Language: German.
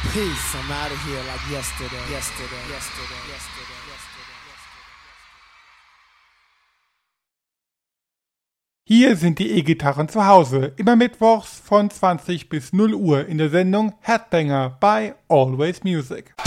Peace, I'm out of here like yesterday. Hier sind die E-Gitarren zu Hause, immer mittwochs von 20 bis 0 Uhr in der Sendung Headbanger bei Always Music.